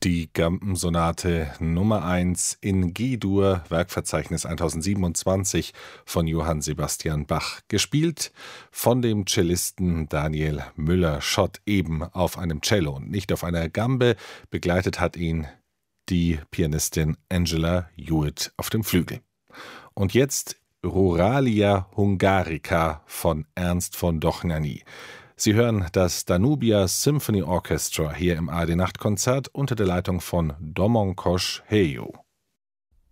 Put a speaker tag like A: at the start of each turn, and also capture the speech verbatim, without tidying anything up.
A: Die Gampen-Sonate Nummer eins in G-Dur, Werkverzeichnis tausendsiebenundzwanzig von Johann Sebastian Bach. Gespielt von dem Cellisten Daniel Müller-Schott, eben auf einem Cello und nicht auf einer Gambe. Begleitet hat ihn die Pianistin Angela Hewitt auf dem Flügel. Und jetzt Ruralia Hungarica von Ernst von Dohnányi. Sie hören das Danubia Symphony Orchestra hier im A R D Nachtkonzert unter der Leitung von Domongos Helyó.